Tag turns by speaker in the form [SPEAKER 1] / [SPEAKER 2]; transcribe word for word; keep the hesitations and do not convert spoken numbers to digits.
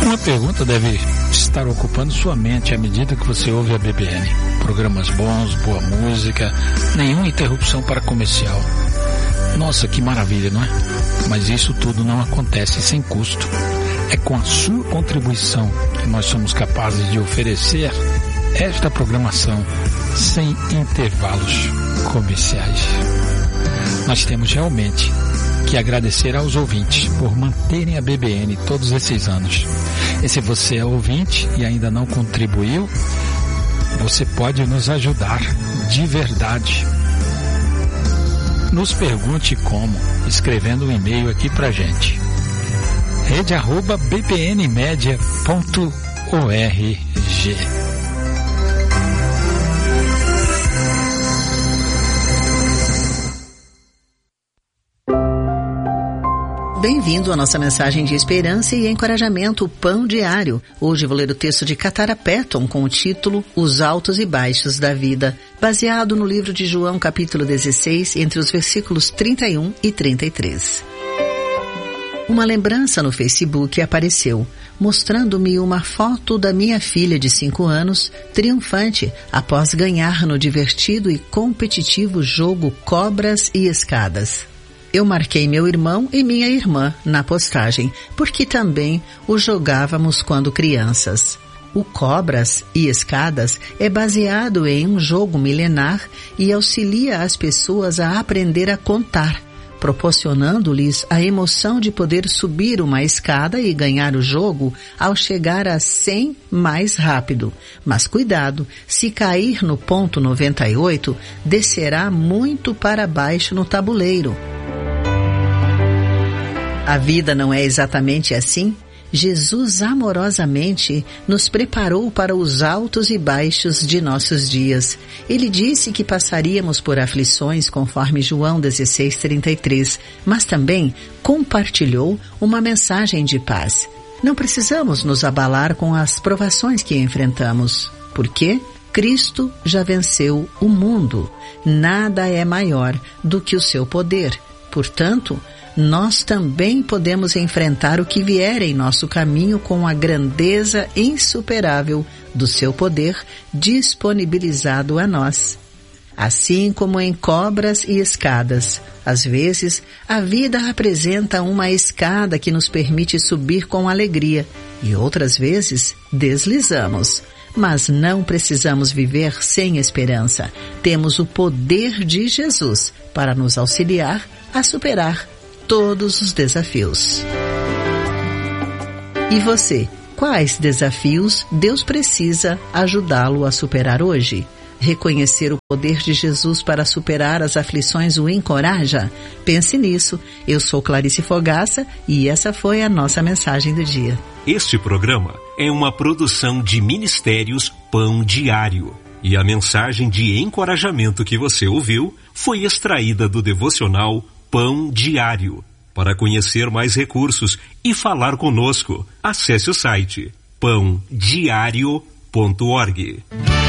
[SPEAKER 1] Uma pergunta deve estar ocupando sua mente à medida que você ouve a B B N. Programas bons, boa música, nenhuma interrupção para comercial. Nossa, que maravilha, não é? Mas isso tudo não acontece sem custo. É com a sua contribuição que nós somos capazes de oferecer esta programação sem intervalos comerciais. Nós temos realmente que agradecer aos ouvintes por manterem a B B N todos esses anos. E se você é ouvinte e ainda não contribuiu, você pode nos ajudar de verdade. Nos pergunte como, escrevendo um e-mail aqui pra gente. rede arroba b p n media ponto org.
[SPEAKER 2] Bem-vindo à nossa mensagem de esperança e encorajamento, o Pão Diário. Hoje vou ler o texto de Katara Patton com o título Os Altos e Baixos da Vida, baseado no livro de João, capítulo dezesseis, entre os versículos trinta e um e trinta e três. Uma lembrança no Facebook apareceu, mostrando-me uma foto da minha filha de cinco anos, triunfante, após ganhar no divertido e competitivo jogo Cobras e Escadas. Eu marquei meu irmão e minha irmã na postagem, porque também o jogávamos quando crianças. O Cobras e Escadas é baseado em um jogo milenar e auxilia as pessoas a aprender a contar, proporcionando-lhes a emoção de poder subir uma escada e ganhar o jogo ao chegar a cem mais rápido. Mas cuidado, se cair no ponto noventa e oito, descerá muito para baixo no tabuleiro. A vida não é exatamente assim? Jesus amorosamente nos preparou para os altos e baixos de nossos dias. Ele disse que passaríamos por aflições conforme João dezesseis, trinta e três, mas também compartilhou uma mensagem de paz. Não precisamos nos abalar com as provações que enfrentamos. Por quê? Cristo já venceu o mundo. Nada é maior do que o seu poder. Portanto, nós também podemos enfrentar o que vier em nosso caminho com a grandeza insuperável do seu poder disponibilizado a nós. Assim como em Cobras e Escadas, às vezes a vida apresenta uma escada que nos permite subir com alegria e outras vezes deslizamos. Mas não precisamos viver sem esperança. Temos o poder de Jesus para nos auxiliar a superar todos os desafios. E você, quais desafios Deus precisa ajudá-lo a superar hoje? Reconhecer o poder de Jesus para superar as aflições o encoraja? Pense nisso. Eu sou Clarice Fogaça e essa foi a nossa mensagem do dia.
[SPEAKER 3] Este programa é uma produção de Ministérios Pão Diário. E a mensagem de encorajamento que você ouviu foi extraída do devocional Pão Diário. Para conhecer mais recursos e falar conosco, acesse o site pão diário ponto org.